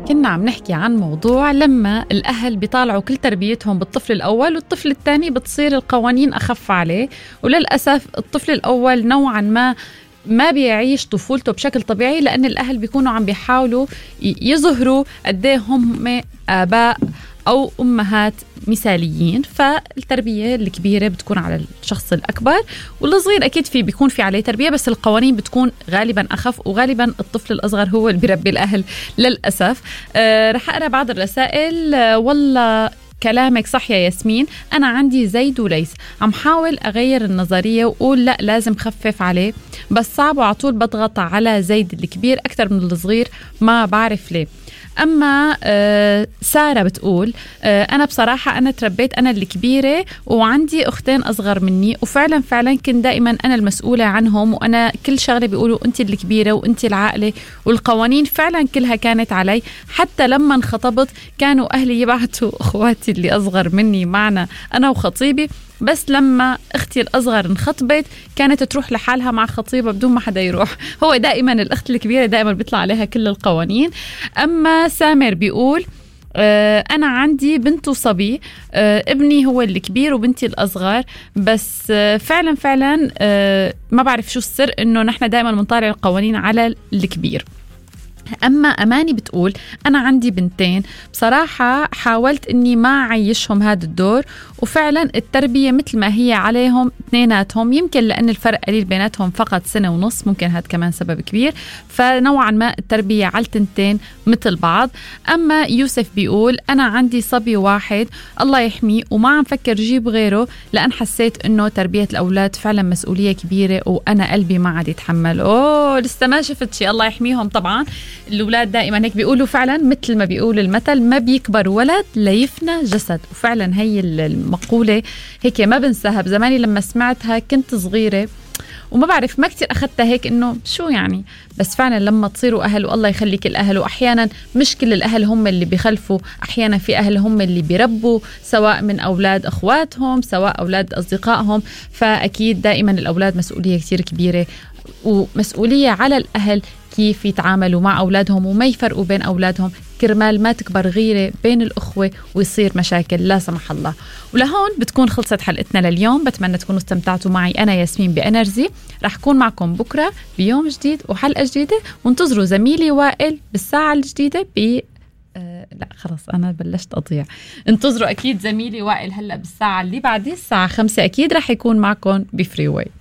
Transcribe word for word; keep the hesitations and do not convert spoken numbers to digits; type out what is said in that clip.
كنا عم نحكي عن موضوع لما الأهل بيطالعوا كل تربيتهم بالطفل الأول والطفل الثاني بتصير القوانين أخف عليه، وللأسف الطفل الأول نوعا ما ما بيعيش طفولته بشكل طبيعي، لأن الأهل بيكونوا عم بيحاولوا يظهروا قديه هم آباء أو أمهات مثاليين. فالتربية الكبيرة بتكون على الشخص الأكبر، والصغير أكيد في بيكون في عليه تربية، بس القوانين بتكون غالبا أخف، وغالبا الطفل الأصغر هو اللي بيربي الأهل للأسف. آه رح أقرأ بعض الرسائل. آه والله كلامك صح يا ياسمين، أنا عندي زيد وليس، عم حاول أغير النظرية وقول لا لازم خفف عليه، بس صعب وعلى طول بضغط على زيد الكبير أكتر من الصغير، ما بعرف ليه. أما آه سارة بتقول آه أنا بصراحة أنا تربيت أنا الكبيرة وعندي أختين أصغر مني، وفعلا فعلا كنت دائما أنا المسؤولة عنهم، وأنا كل شغلة بيقولوا أنت الكبيرة وأنت العاقلة، والقوانين فعلا كلها كانت علي. حتى لما انخطبت كانوا أهلي يبعتوا أخواتي اللي أصغر مني معنا أنا وخطيبي، بس لما أختي الأصغر انخطبت كانت تروح لحالها مع خطيبة بدون ما حدا يروح. هو دائما الأخت الكبيرة دائما بيطلع عليها كل القوانين. أما سامر بيقول آه أنا عندي بنت وصبي، آه ابني هو الكبير وبنتي الأصغر، بس آه فعلا فعلا آه ما بعرف شو السر إنه نحن دائما منطالع القوانين على الكبير. أما أماني بتقول أنا عندي بنتين، بصراحة حاولت أني ما أعيشهم هذا الدور، وفعلا التربية مثل ما هي عليهم اثنيناتهم، يمكن لأن الفرق قليل بيناتهم فقط سنة ونص، ممكن هذا كمان سبب كبير، فنوعا ما التربية على التنتين مثل بعض. أما يوسف بيقول أنا عندي صبي واحد الله يحميه وما عم فكر جيب غيره، لأن حسيت أنه تربية الأولاد فعلا مسؤولية كبيرة وأنا قلبي ما عاد يتحمل. أوه لسه ما شفت شيء، الله يحميهم. طبعا الأولاد دائما هيك بيقولوا، فعلا مثل ما بيقول المثل ما بيكبر ولد ليفنى جسد، وفعلا هي المقولة هيك ما بنساها. بزماني لما سمعتها كنت صغيرة وما بعرف ما كتير أخذتها هيك إنه شو يعني، بس فعلا لما تصيروا أهل والله يخليك الأهل، وأحيانا مش كل الأهل هم اللي بيخلفوا، أحيانا في أهل هم اللي بيربوا، سواء من أولاد أخواتهم سواء أولاد أصدقائهم. فأكيد دائما الأولاد مسؤولية كتير كبيرة، ومسؤولية على الأهل كيف يتعاملوا مع أولادهم وما يفرقوا بين أولادهم، كرمال ما تكبر غيرة بين الأخوة ويصير مشاكل لا سمح الله. ولهون بتكون خلصت حلقتنا لليوم، بتمنى تكونوا استمتعتوا معي. أنا ياسمين بأنرجي، رح كون معكم بكرة بيوم جديد وحلقة جديدة، وانتظروا زميلي وائل بالساعة الجديدة ب آه لا خلاص أنا بلشت أضيع. انتظروا أكيد زميلي وائل هلأ بالساعة اللي بعدي الساعة خمسة أكيد رح يكون معكم بفري واي.